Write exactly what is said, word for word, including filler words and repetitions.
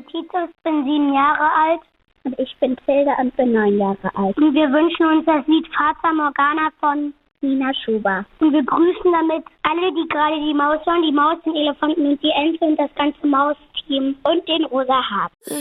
Titus, bin sieben Jahre alt. Und ich bin Tilda und bin neun Jahre alt. Und wir wünschen uns das Lied Fata Morgana von Nina Schuber. Und wir grüßen damit alle, die gerade die Maus hören, die Maus, den Elefanten und die Ente und das ganze Mausteam und den rosa Hart.